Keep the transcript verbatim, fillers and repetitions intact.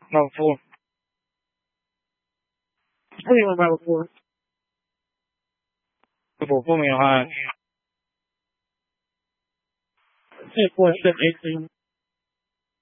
Level four. I think I'm level four. Level four 没有啊。 Ten four seven eighteen.